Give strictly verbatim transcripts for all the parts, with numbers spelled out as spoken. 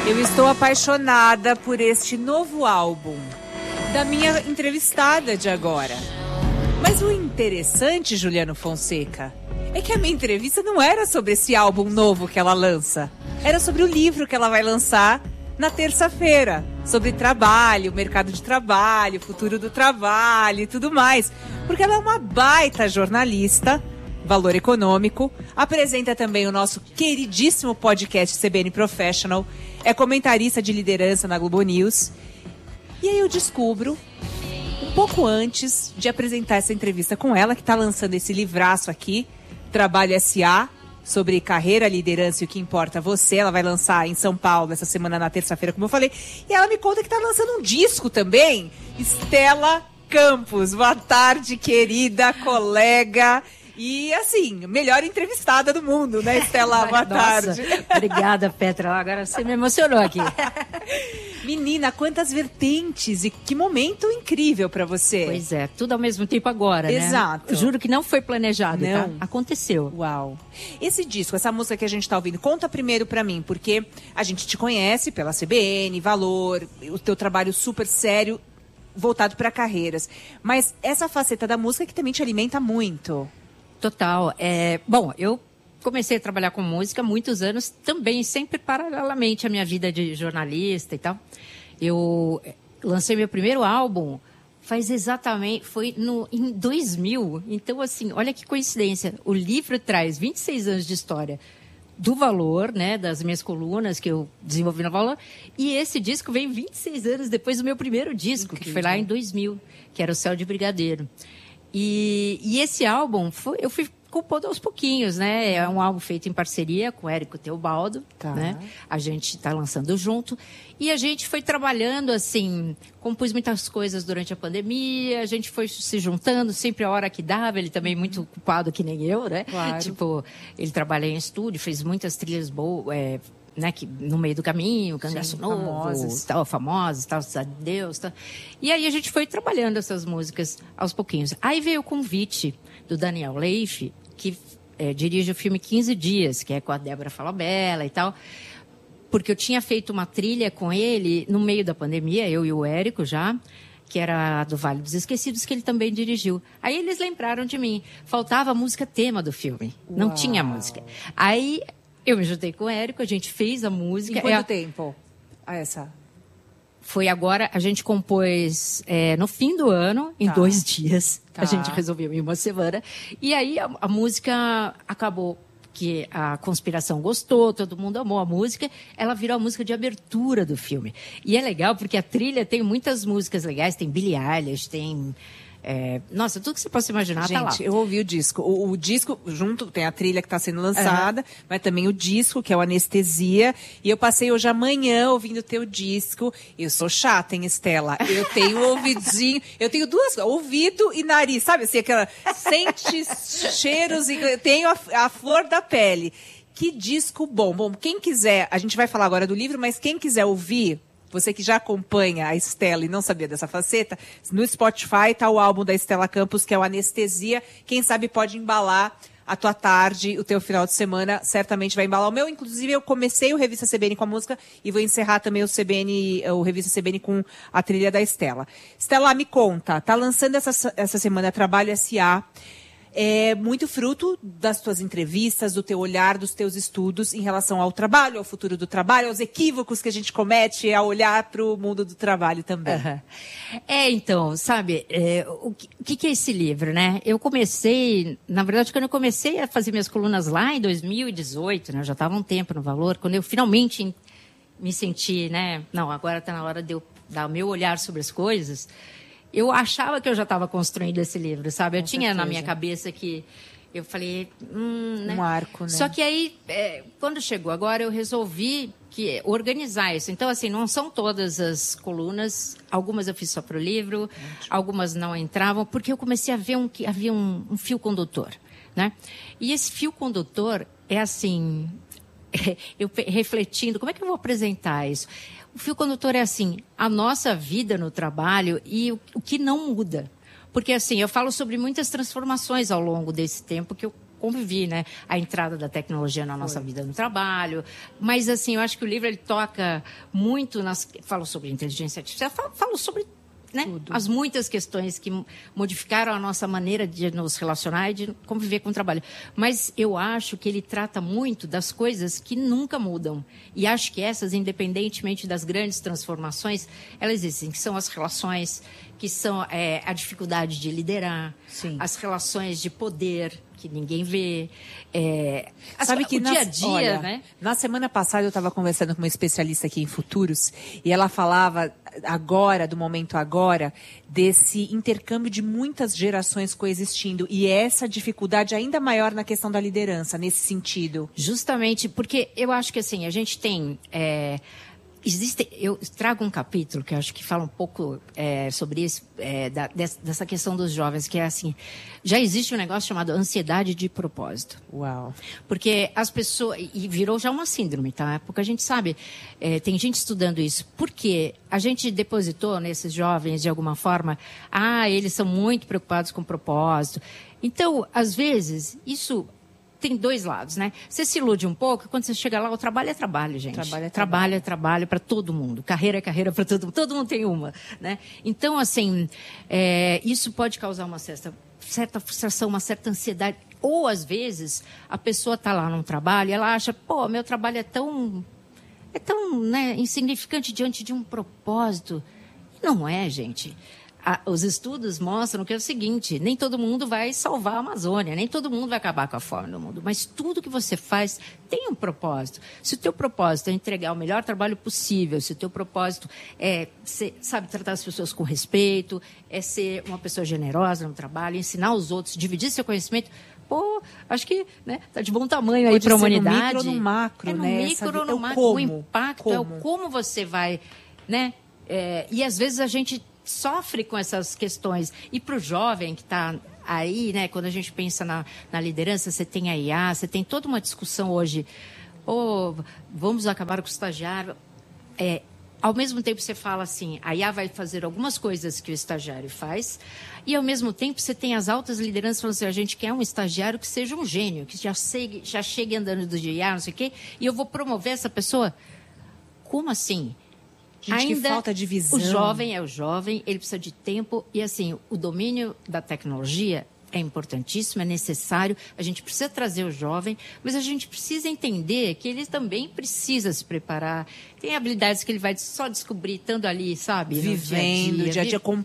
Eu estou apaixonada por este novo álbum da minha entrevistada de agora. Mas o interessante, Juliano Fonseca, é que a minha entrevista não era sobre esse álbum novo que ela lança. Era sobre o livro que ela vai lançar na terça-feira. Sobre trabalho, mercado de trabalho, futuro do trabalho e tudo mais. Porque ela é uma baita jornalista, Valor Econômico. Apresenta também o nosso queridíssimo podcast C B N Professional. É comentarista de liderança na Globo News. E aí eu descubro, um pouco antes de apresentar essa entrevista com ela, que está lançando esse livraço aqui, Trabalho S A, sobre carreira, liderança e o que importa a você. Ela vai lançar em São Paulo essa semana, na terça-feira, como eu falei. E ela me conta que está lançando um disco também. Estela Campos, boa tarde, querida colega. E, assim, melhor entrevistada do mundo, né, Estela? Boa tarde. Obrigada, Petra. Agora você me emocionou aqui. Menina, quantas vertentes e que momento incrível pra você. Pois é, tudo ao mesmo tempo agora, né? Exato. Juro que não foi planejado, não. Tá? Aconteceu. Uau. Esse disco, essa música que a gente tá ouvindo, conta primeiro pra mim, porque a gente te conhece pela C B N, Valor, o teu trabalho super sério, voltado pra carreiras. Mas essa faceta da música que também te alimenta muito. Total. É, bom, eu comecei a trabalhar com música há muitos anos, também sempre paralelamente à minha vida de jornalista e tal. Eu lancei meu primeiro álbum faz exatamente, foi no, em dois mil. Então, assim, olha que coincidência. O livro traz vinte e seis anos de história do Valor, né, das minhas colunas que eu desenvolvi no Valor. E esse disco vem vinte e seis anos depois do meu primeiro disco, incrível, que foi lá em dois mil, que era o Céu de Brigadeiro. E, e esse álbum, foi, eu fui compondo aos pouquinhos, né? É um álbum feito em parceria com o Érico Teobaldo, tá, né? A gente está lançando junto. E a gente foi trabalhando, assim, compus muitas coisas durante a pandemia, a gente foi se juntando sempre a hora que dava, ele também muito ocupado que nem eu, né? Claro. Tipo, ele trabalha em estúdio, fez muitas trilhas boas, é, né, que no meio do caminho, Cangaço Novo, famosas, tal, famosas, tal, Cidade de Deus, tal. E aí a gente foi trabalhando essas músicas aos pouquinhos. Aí veio o convite do Daniel Leif, que é, dirige o filme quinze dias, que é com a Débora Falabella e tal, porque eu tinha feito uma trilha com ele no meio da pandemia, eu e o Érico já, que era a do Vale dos Esquecidos, que ele também dirigiu. Aí eles lembraram de mim. Faltava a música tema do filme. Uau. Não tinha música. Aí eu me juntei com o Érico, a gente fez a música. Em quanto é a... tempo? Ah, essa... Foi agora, a gente compôs é, no fim do ano, em tá. dois dias. Tá. A gente resolveu em uma semana. E aí a, a música acabou, que a conspiração gostou, todo mundo amou a música. Ela virou a música de abertura do filme. E é legal porque a trilha tem muitas músicas legais. Tem Billie Eilish, tem... É, nossa, tudo que você possa imaginar gente, tá lá. Gente, eu ouvi o disco. O, o disco, junto, tem a trilha que está sendo lançada, uhum. mas também o disco, que é o Anestesia. E eu passei hoje amanhã ouvindo o teu disco. Eu sou chata, hein, Estela? Eu tenho ouvidinho, eu tenho duas, ouvido e nariz, sabe? Assim, aquela, sente cheiros e eu tenho a, a flor da pele. Que disco bom. Bom, quem quiser, a gente vai falar agora do livro, mas quem quiser ouvir, você que já acompanha a Estela e não sabia dessa faceta, no Spotify está o álbum da Estela Campos, que é o Anestesia. Quem sabe pode embalar a tua tarde, o teu final de semana, certamente vai embalar o meu. Inclusive, eu comecei o Revista C B N com a música e vou encerrar também o C B N, o Revista C B N com a trilha da Estela. Estela, me conta, tá lançando essa, essa semana Trabalho S A. É muito fruto das tuas entrevistas, do teu olhar, dos teus estudos em relação ao trabalho, ao futuro do trabalho, aos equívocos que a gente comete ao olhar para o mundo do trabalho também. Uhum. É, então, sabe, é, o, que, o que é esse livro, né? Eu comecei, na verdade, quando eu comecei a fazer minhas colunas lá em dois mil e dezoito, né? Eu já estava um tempo no Valor, quando eu finalmente me senti, né? Não, agora está na hora de eu dar o meu olhar sobre as coisas. Eu achava que eu já estava construindo esse livro, sabe? Eu Com tinha certeza. Na minha cabeça que... Eu falei... Hum, né? Um arco, né? Só que aí, é, quando chegou agora, eu resolvi que, organizar isso. Então, assim, não são todas as colunas. Algumas eu fiz só para o livro, Ótimo. Algumas não entravam, porque eu comecei a ver um, que havia um, um fio condutor, né? E esse fio condutor é assim... Eu refletindo, como é que eu vou apresentar isso? O fio condutor é assim, a nossa vida no trabalho e o, o que não muda. Porque, assim, eu falo sobre muitas transformações ao longo desse tempo que eu convivi, né? A entrada da tecnologia na nossa Foi. vida no trabalho. Mas, assim, eu acho que o livro ele toca muito nas... Fala sobre inteligência artificial, fala, fala sobre... Né? As muitas questões que modificaram a nossa maneira de nos relacionar e de conviver com o trabalho. Mas eu acho que ele trata muito das coisas que nunca mudam. E acho que essas, independentemente das grandes transformações, elas existem, que são as relações, que são é, a dificuldade de liderar, Sim. as relações de poder, que ninguém vê. É, Sabe que o na, dia a dia, olha, né? Na semana passada eu estava conversando com uma especialista aqui em futuros e ela falava agora, do momento agora, desse intercâmbio de muitas gerações coexistindo e essa dificuldade ainda maior na questão da liderança, nesse sentido. Justamente, porque eu acho que assim, a gente tem... É, Existe, eu trago um capítulo que eu acho que fala um pouco é, sobre isso, é, da, dessa questão dos jovens, que é assim, já existe um negócio chamado ansiedade de propósito. Uau. Porque as pessoas, e virou já uma síndrome, tá? Porque a gente sabe, é, tem gente estudando isso, porque a gente depositou nesses jovens, de alguma forma, ah, eles são muito preocupados com propósito. Então, às vezes, isso... Tem dois lados, né? Você se ilude um pouco, quando você chega lá, o trabalho é trabalho, gente. Trabalho é trabalho, trabalho é trabalho para todo mundo. Carreira é carreira para todo mundo. Todo mundo tem uma, né? Então, assim, é, isso pode causar uma certa, certa frustração, uma certa ansiedade. Ou, às vezes, a pessoa está lá num trabalho e ela acha, pô, meu trabalho é tão, é tão né, insignificante diante de um propósito. E não é, gente. Os estudos mostram que é o seguinte, nem todo mundo vai salvar a Amazônia, nem todo mundo vai acabar com a fome no mundo, mas tudo que você faz tem um propósito. Se o teu propósito é entregar o melhor trabalho possível, se o teu propósito é, ser, sabe, tratar as pessoas com respeito, é ser uma pessoa generosa no trabalho, ensinar os outros, dividir seu conhecimento, pô, acho que né, tá de bom tamanho aí para a humanidade. No micro ou no macro, é no né? micro ou no é o macro. como, o impacto como. é o como você vai, né? É, e às vezes a gente sofre com essas questões. E para o jovem que está aí, né, quando a gente pensa na, na liderança, você tem a I A, você tem toda uma discussão hoje, oh, vamos acabar com o estagiário. É, ao mesmo tempo você fala assim, a I A vai fazer algumas coisas que o estagiário faz, e ao mesmo tempo você tem as altas lideranças falando assim, a gente quer um estagiário que seja um gênio, que já, segue, já chegue andando do I A, não sei o quê, e eu vou promover essa pessoa. Como assim? Gente, ainda que falta de visão. O jovem é o jovem, ele precisa de tempo e, assim, o domínio da tecnologia é importantíssimo, é necessário. A gente precisa trazer o jovem, mas a gente precisa entender que ele também precisa se preparar. Tem habilidades que ele vai só descobrir estando ali, sabe? Vivendo, dia a dia, dia com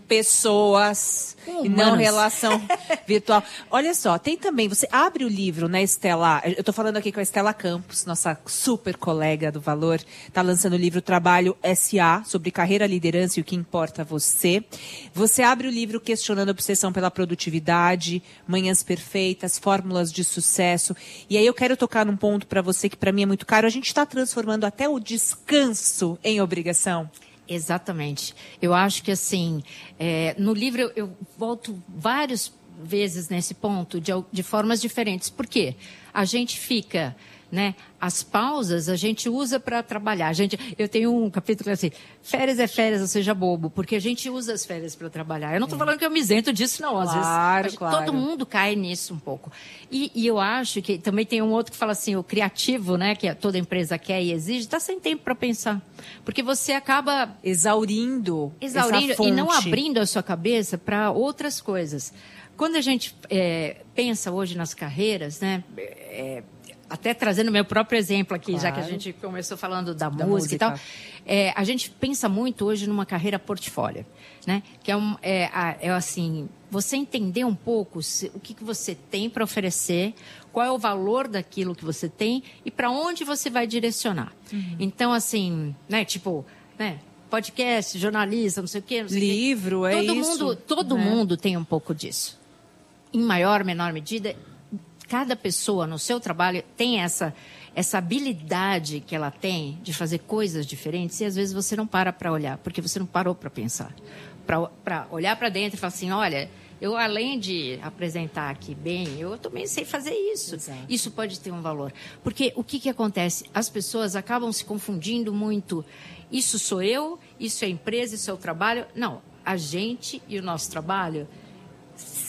pessoas com e não relação virtual. Olha só, tem também, você abre o livro, né, Estela? Eu estou falando aqui com a Estela Campos, nossa super colega do Valor, está lançando o livro Trabalho S A, sobre carreira, liderança e o que importa a você. Você abre o livro questionando a obsessão pela produtividade, manhãs perfeitas, fórmulas de sucesso. E aí eu quero tocar num ponto para você que para mim é muito caro. A gente está transformando até o descanso em obrigação. Exatamente. Eu acho que, assim, é, no livro eu, eu volto várias vezes nesse ponto, de, de formas diferentes. Por quê? A gente fica... Né? As pausas a gente usa para trabalhar. A gente, eu tenho um capítulo assim, férias é férias, ou seja, bobo, porque a gente usa as férias para trabalhar. Eu não estou é. falando que eu me isento disso, não. Às claro, vezes, claro. Todo mundo cai nisso um pouco. E, e eu acho que também tem um outro que fala assim, o criativo, né, que toda empresa quer e exige, está sem tempo para pensar. Porque você acaba... Exaurindo Exaurindo essa fonte. E não abrindo a sua cabeça para outras coisas. Quando a gente é, pensa hoje nas carreiras, né... É, até trazendo meu próprio exemplo aqui, claro. Já que a gente começou falando da, da música, música e tal. É, a gente pensa muito hoje numa carreira portfólio, né? Que é, um, é, é assim, você entender um pouco se, o que, que você tem para oferecer, qual é o valor daquilo que você tem e para onde você vai direcionar. Uhum. Então, assim, né? Tipo, né? Podcast, jornalista, não sei o quê. Não sei Livro, o quê. é todo isso. Mundo, todo né? mundo tem um pouco disso. Em maior, menor medida... Cada pessoa no seu trabalho tem essa, essa habilidade que ela tem de fazer coisas diferentes e às vezes você não para para olhar, porque você não parou para pensar. Para olhar para dentro e falar assim, olha, eu além de apresentar aqui bem, eu também sei fazer isso. Exato. Isso pode ter um valor. Porque o que, que acontece? As pessoas acabam se confundindo muito. Isso sou eu, isso é a empresa, isso é o trabalho. Não, a gente e o nosso trabalho...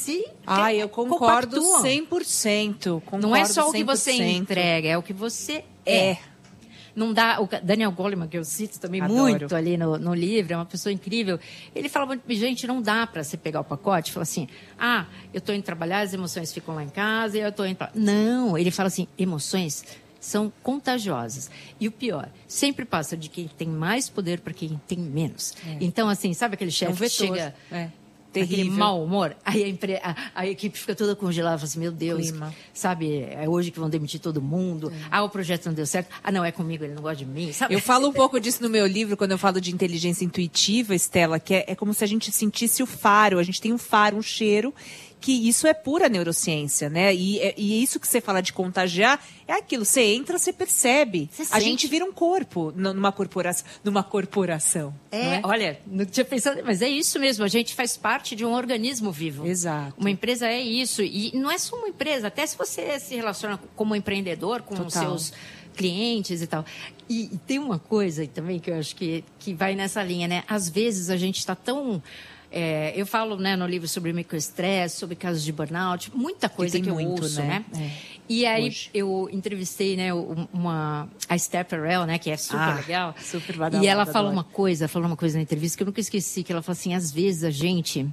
se Ah, eu concordo cem por cento. Concordo Não é só o cem que por você cento. entrega, é o que você é. É. Não dá, o Daniel Goleman, que eu cito também Adoro. muito ali no, no livro, é uma pessoa incrível. Ele fala muito, gente, não dá para você pegar o pacote e falar assim, ah, eu estou indo trabalhar, as emoções ficam lá em casa, e eu estou indo pra... Não, ele fala assim, emoções são contagiosas. E o pior, sempre passa de quem tem mais poder para quem tem menos. É. Então, assim, sabe aquele chefe é um que chega... É. Aquele mau humor, aí a, empre... a, a equipe fica toda congelada, fala assim, meu Deus, Clima. sabe, é hoje que vão demitir todo mundo, é. ah, o projeto não deu certo, ah, não, é comigo, ele não gosta de mim, sabe? Eu falo um pouco disso no meu livro, quando eu falo de inteligência intuitiva, Estela, que é, é como se a gente sentisse o faro, a gente tem um faro, um cheiro, que isso é pura neurociência, né? E, e isso que você fala de contagiar é aquilo, você entra, você percebe. Você a sente. gente vira um corpo numa corporação. Numa corporação é, é, olha, não tinha pensado, mas é isso mesmo, a gente faz parte de um organismo vivo. Exato. Uma empresa é isso, e não é só uma empresa, até se você se relaciona como empreendedor, com Total. os seus clientes e tal. E, e tem uma coisa também que eu acho que, que vai nessa linha, né? Às vezes a gente está tão... É, eu falo, né, no livro sobre microestresse, sobre casos de burnout, muita coisa que, que eu muito, ouço, né? né? É. E aí Hoje. eu entrevistei, né, uma, a Esther Perel, né, que é super ah, legal. Super badalada, e ela falou adoro. uma coisa, falou uma coisa na entrevista que eu nunca esqueci, que ela falou assim, às vezes a gente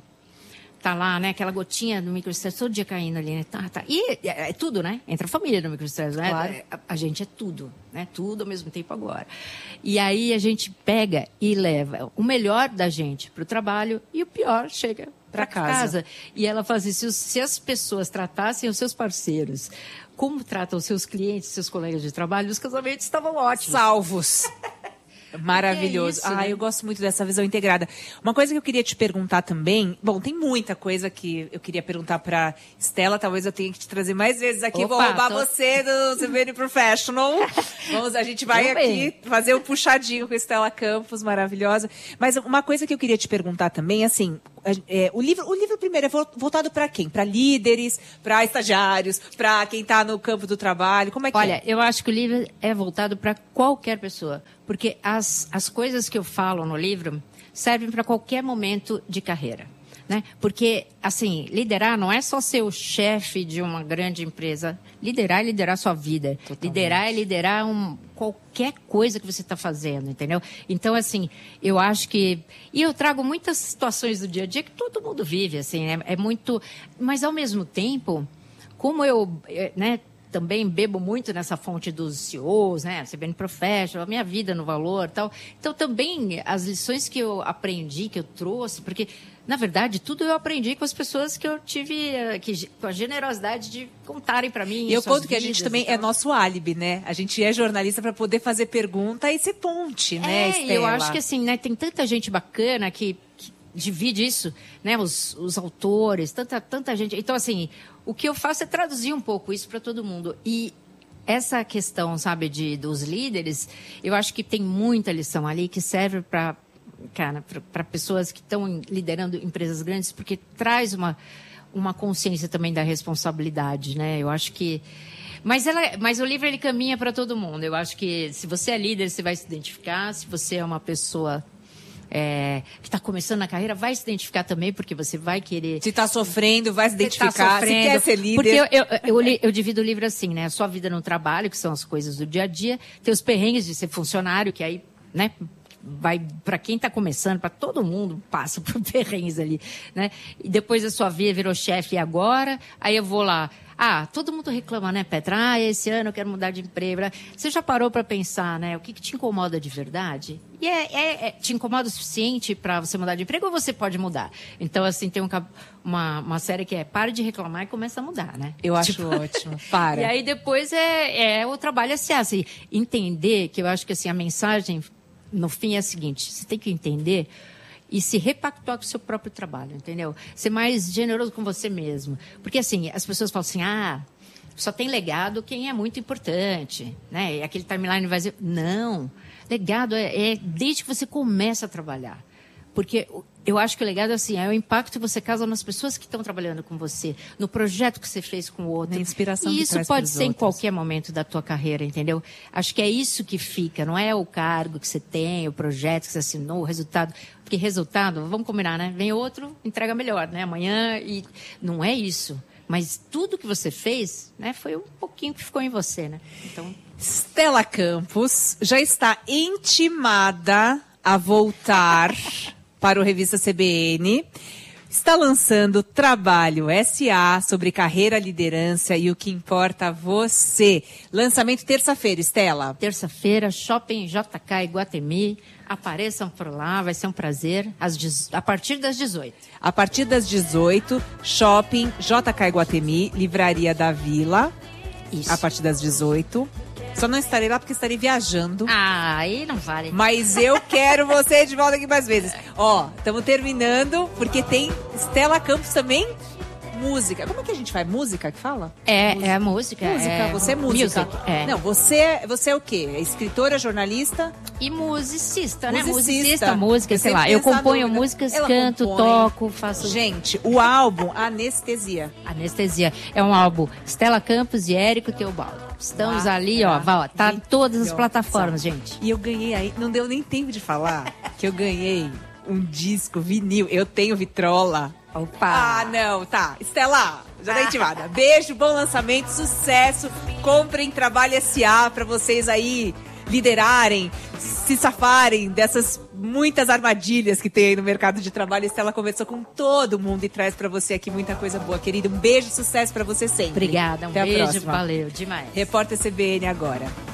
tá lá, né, aquela gotinha do microestresse todo dia caindo ali, né? Tá, tá. E é, é tudo, né? Entra a família no microestresse, né? Claro. A, a gente é tudo, né? Tudo ao mesmo tempo agora. E aí a gente pega e leva o melhor da gente para o trabalho e o pior chega para casa. casa. E ela faz isso. Se as pessoas tratassem os seus parceiros como tratam os seus clientes, seus colegas de trabalho, os casamentos estavam ótimos. Salvos. Maravilhoso. É isso, ah, né? Eu gosto muito dessa visão integrada. Uma coisa que eu queria te perguntar também... Bom, tem muita coisa que eu queria perguntar para Estela. Talvez eu tenha que te trazer mais vezes aqui. Opa, Vou roubar tô... você do C B N Professional. Vamos, a gente vai eu aqui bem. fazer um puxadinho com a Estela Campos, maravilhosa. Mas uma coisa que eu queria te perguntar também, assim... É, o, livro, o livro primeiro é voltado para quem? Para líderes, para estagiários, para quem está no campo do trabalho? Como é que Olha, é? eu acho que o livro é voltado para qualquer pessoa. Porque as, as coisas que eu falo no livro servem para qualquer momento de carreira. Né? Porque, assim, liderar não é só ser o chefe de uma grande empresa. Liderar é liderar a sua vida. Totalmente. Liderar é liderar um, qualquer coisa que você está fazendo, entendeu? Então, assim, eu acho que... E eu trago muitas situações do dia a dia que todo mundo vive, assim, né? É muito... Mas, ao mesmo tempo, como eu, né, também bebo muito nessa fonte dos C E Os, né? C B N Professional, a minha vida no valor e tal. Então, também, as lições que eu aprendi, que eu trouxe, porque... Na verdade, tudo eu aprendi com as pessoas que eu tive, que, com a generosidade de contarem para mim. E eu conto que a gente também é nosso álibi, né? A gente é jornalista para poder fazer pergunta e ser ponte, né, é, Estela? Eu acho que assim, né, tem tanta gente bacana que, que divide isso, né? Os, os autores, tanta, tanta gente. Então, assim, o que eu faço é traduzir um pouco isso para todo mundo. E essa questão, sabe, de, dos líderes, eu acho que tem muita lição ali que serve para... Cara, para pessoas que estão liderando empresas grandes, porque traz uma, uma consciência também da responsabilidade, né? Eu acho que... Mas, ela, mas o livro, ele caminha para todo mundo. Eu acho que se você é líder, você vai se identificar. Se você é uma pessoa é, que está começando na carreira, vai se identificar também, porque você vai querer... Se está sofrendo, vai se identificar. Tá sofrendo, se quer ser líder. Porque eu, eu, eu, eu, eu divido o livro assim, né? A sua vida no trabalho, que são as coisas do dia a dia. Tem os perrengues de ser funcionário, que aí, né... vai para quem está começando, para todo mundo passa por perrengues ali, né? E depois a sua vida virou chefe e agora, aí eu vou lá, ah, todo mundo reclama, né, Petra? Ah, esse ano eu quero mudar de emprego. Você já parou para pensar, né, o que, que te incomoda de verdade? E é, é, é te incomoda o suficiente para você mudar de emprego ou você pode mudar? Então, assim, tem um, uma, uma série que é Pare de Reclamar e Começa a Mudar, né? Eu acho tipo... ótimo. Para. E aí depois é, é o trabalho assim, assim, entender que eu acho que assim, a mensagem no fim é a seguinte, você tem que entender e se repactuar com o seu próprio trabalho, entendeu? Ser mais generoso com você mesmo. Porque, assim, as pessoas falam assim, ah, só tem legado quem é muito importante, né? E aquele timeline vai dizer, não, legado é, é desde que você começa a trabalhar. porque eu acho que o legado assim, é o impacto que você causa nas pessoas que estão trabalhando com você, no projeto que você fez com o outro. Na inspiração e que isso traz pode pros ser em outros. qualquer momento da tua carreira, entendeu? Acho que é isso que fica, não é o cargo que você tem, o projeto que você assinou, o resultado. Porque resultado, vamos combinar, né? Vem outro, entrega melhor, né? Amanhã, e não é isso. Mas tudo que você fez, né, foi um pouquinho que ficou em você, né? Então... Stella Campos já está intimada a voltar para o Revista C B N. Está lançando Trabalho S A sobre carreira, liderança e o que importa a você. Lançamento terça-feira, Stella. Terça-feira, Shopping J K Iguatemi. Apareçam por lá, vai ser um prazer. Às dez... A partir das dezoito. A partir das dezoito, Shopping J K Iguatemi, Livraria da Vila. Isso. A partir das dezoito. Só não estarei lá porque estarei viajando. Ah, aí não vale. Mas eu quero você de volta aqui mais vezes. Ó, estamos terminando, porque tem Stella Campos também. Música. Como é que a gente faz? Música que fala? É, música. é a música. Música, é... você é música. Music, é. Não, você, você é o quê? É escritora, jornalista? E musicista, né? Musicista. Musicista, música, Eu sei sempre lá. Eu tenho essa componho dúvida. músicas, Ela canto, compõe. toco, faço... Gente, o álbum Anestesia. Anestesia. É um álbum Stella Campos e Érico Teobaldo. Estamos ali, ó, ó, tá em todas as plataformas, gente. E eu ganhei aí, não deu nem tempo de falar que eu ganhei um disco vinil. Eu tenho vitrola. Opa! Ah, não, tá. Stella, já tá intimada. Beijo, bom lançamento, sucesso. Comprem Trabalho S A pra vocês aí liderarem, se safarem dessas muitas armadilhas que tem aí no mercado de trabalho. Stella conversou com todo mundo e traz pra você aqui muita coisa boa, querida. Um beijo e sucesso pra você sempre. Obrigada, um Até a beijo, próxima. valeu, demais. Repórter C B N agora.